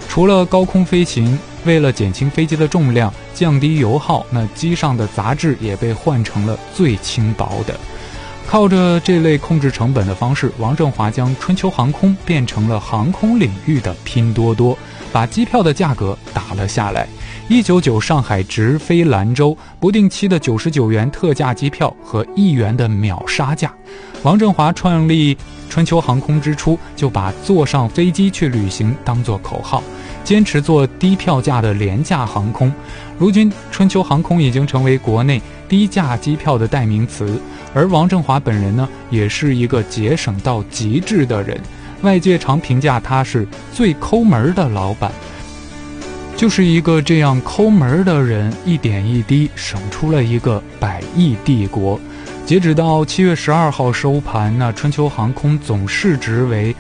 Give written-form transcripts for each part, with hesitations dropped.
除了高空飞行，为了减轻飞机的重量，降低油耗，那机上的杂志也被换成了最轻薄的。靠着这类控制成本的方式，王振华将春秋航空变成了航空领域的拼多多，把机票的价格打了下来。199上海直飞兰州，不定期的99元特价机票和1元的秒杀价。王振华创立春秋航空之初，就把坐上飞机去旅行当作口号，坚持做低票价的廉价航空。如今春秋航空已经成为国内低价机票的代名词，而王振华本人呢，也是一个节省到极致的人，外界常评价他是最抠门的老板。就是一个这样抠门的人，一点一滴省出了一个100亿帝国。截止到7月12号收盘，那春秋航空总市值为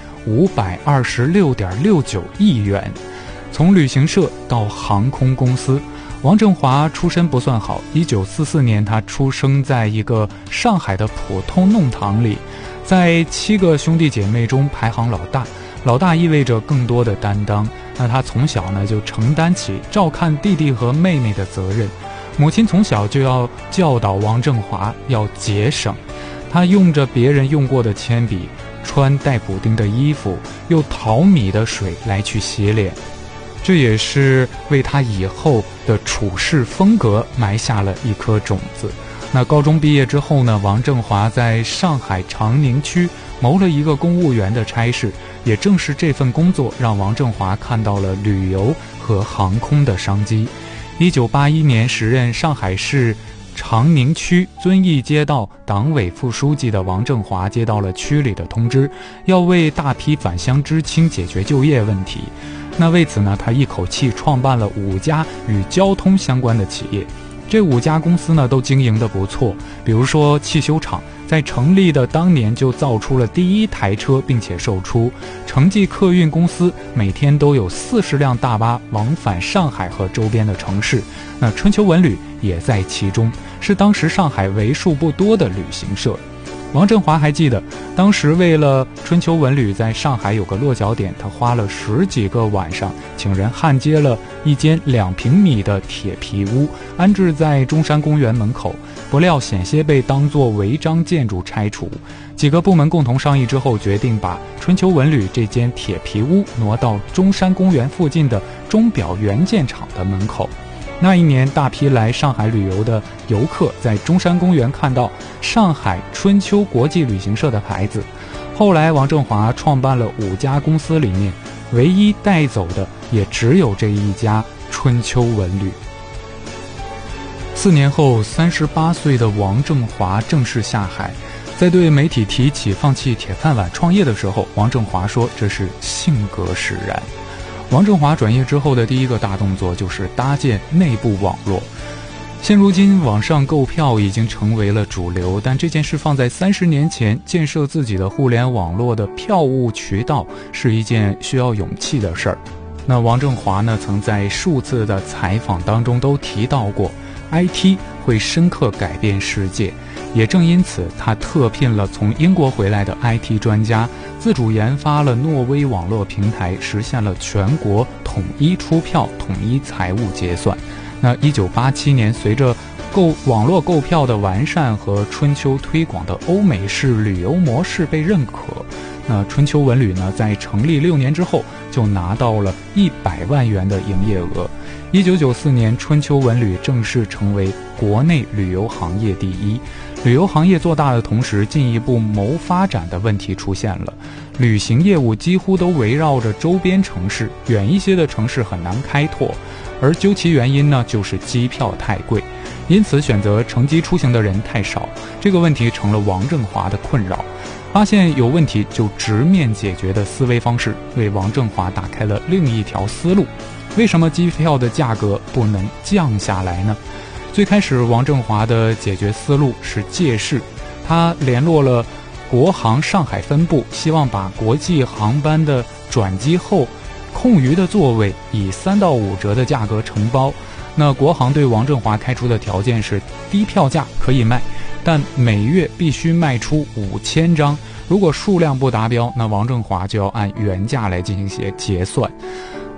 526.69亿元。从旅行社到航空公司，王振华出身不算好。1944年，他出生在一个上海的普通弄堂里，在7个兄弟姐妹中排行老大。老大意味着更多的担当，那他从小呢就承担起照看弟弟和妹妹的责任。母亲从小就要教导王振华要节省，他用着别人用过的铅笔，穿带补丁的衣服，用淘米的水来去洗脸，这也是为他以后的处事风格埋下了一颗种子。那高中毕业之后呢，王振华在上海长宁区谋了一个公务员的差事，也正是这份工作让王振华看到了旅游和航空的商机。1981年时任上海市长宁区遵义街道党委副书记的王振华接到了区里的通知，要为大批返乡知青解决就业问题。那为此呢，他一口气创办了5家与交通相关的企业。这5家公司呢都经营得不错，比如说汽修厂，在成立的当年就造出了第1台车并且售出。城际客运公司每天都有40辆大巴往返上海和周边的城市。那春秋文旅也在其中，是当时上海为数不多的旅行社。王振华还记得，当时为了春秋文旅在上海有个落脚点，他花了10几个晚上，请人焊接了一间2平米的铁皮屋，安置在中山公园门口。不料险些被当作违章建筑拆除。几个部门共同商议之后，决定把春秋文旅这间铁皮屋挪到中山公园附近的钟表元件厂的门口。那一年，大批来上海旅游的游客在中山公园看到上海春秋国际旅行社的牌子。后来王振华创办了5家公司，里面唯一带走的也只有这一家春秋文旅。4年后，38岁的王振华正式下海。在对媒体提起放弃铁饭碗创业的时候，王振华说这是性格使然。王振华转业之后的第一个大动作就是搭建内部网络。现如今网上购票已经成为了主流，但这件事放在30年前，建设自己的互联网络的票务渠道是一件需要勇气的事儿。那王振华呢，曾在数次的采访当中都提到过 IT 会深刻改变世界，也正因此他特聘了从英国回来的 IT 专家，自主研发了诺威网络平台，实现了全国统一出票、统一财务结算。那1987年，随着网络购票的完善和春秋推广的欧美式旅游模式被认可，那春秋文旅呢，在成立6年之后就拿到了100万元的营业额。1994年，春秋文旅正式成为国内旅游行业第1。旅游行业做大的同时，进一步谋发展的问题出现了。旅行业务几乎都围绕着周边城市，远一些的城市很难开拓，而究其原因呢，就是机票太贵，因此选择乘机出行的人太少。这个问题成了王振华的困扰。发现有问题就直面解决的思维方式，为王振华打开了另一条思路。为什么机票的价格不能降下来呢？最开始王振华的解决思路是借势，他联络了国航上海分部，希望把国际航班的转机后空余的座位以3到5折的价格承包。那国航对王振华开出的条件是，低票价可以卖，但每月必须卖出5000张，如果数量不达标，那王振华就要按原价来进行结算。